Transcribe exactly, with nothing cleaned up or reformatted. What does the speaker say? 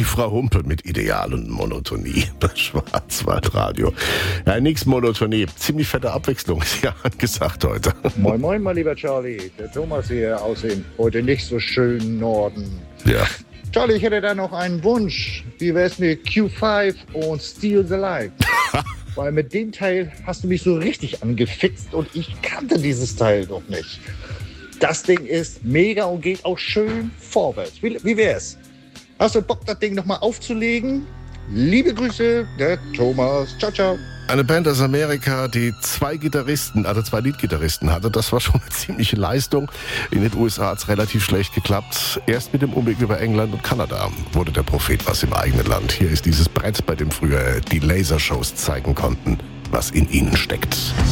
Die Frau Humpel mit Ideal und Monotonie. Das Schwarzwaldradio. Ja, nix Monotonie. Ziemlich fette Abwechslung ist ja angesagt heute. Moin, moin, mein lieber Charlie. Der Thomas hier aus dem heute nicht so schönen Norden. Ja. Charlie, ich hätte da noch einen Wunsch. Wie wär's mit Q fünf und Steal the Light? Weil mit dem Teil hast du mich so richtig angefixt und ich kannte dieses Teil doch nicht. Das Ding ist mega und geht auch schön vorwärts. Wie, wie wär's? Hast du Bock, das Ding nochmal aufzulegen? Liebe Grüße, der Thomas. Ciao, ciao. Eine Band aus Amerika, die zwei Gitarristen, also zwei Leadgitarristen hatte. Das war schon eine ziemliche Leistung. In den U S A hat es relativ schlecht geklappt. Erst mit dem Umweg über England und Kanada wurde der Prophet was im eigenen Land. Hier ist dieses Brett, bei dem früher die Lasershows zeigen konnten, was in ihnen steckt.